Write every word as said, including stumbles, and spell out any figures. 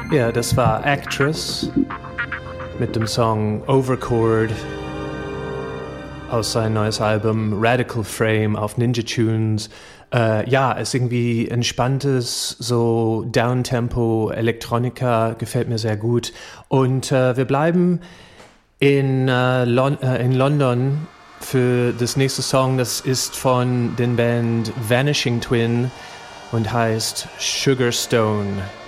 Ja, das war Actress mit dem Song Overchord aus seinem neues Album Radical Frame auf Ninja Tunes. Äh, ja, ist irgendwie entspanntes, so Downtempo Elektronika, gefällt mir sehr gut. Und äh, wir bleiben in, äh, Lon- äh, in London für das nächste Song. Das ist von den Band Vanishing Twin und heißt Sugar Stone.